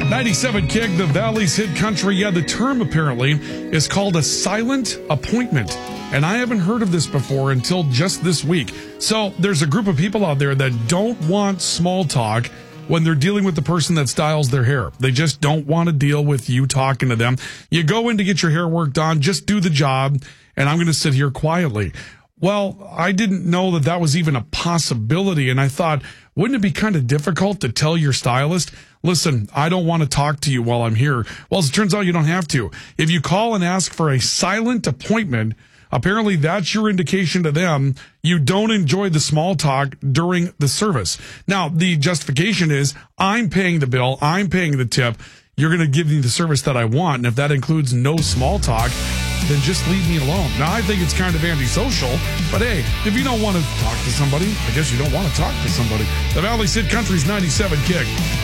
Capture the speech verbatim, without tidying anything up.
ninety-seven Kick, the Valley's hit country. Yeah, the term apparently is called a silent appointment. And I haven't heard of this before until just this week. So there's a group of people out there that don't want small talk when they're dealing with the person that styles their hair. They just don't want to deal with you talking to them. You go in to get your hair work done, just do the job, and I'm going to sit here quietly. Well, I didn't know that that was even a possibility, and I thought, wouldn't it be kind of difficult to tell your stylist, listen, I don't want to talk to you while I'm here? Well, as it turns out, you don't have to. If you call and ask for a silent appointment, apparently that's your indication to them you don't enjoy the small talk during the service. Now, the justification is, I'm paying the bill, I'm paying the tip, you're going to give me the service that I want, and if that includes no small talk, then just leave me alone. Now, I think it's kind of antisocial, but hey, if you don't want to talk to somebody, I guess you don't want to talk to somebody. The Valley Sid Country's ninety-seven Kick.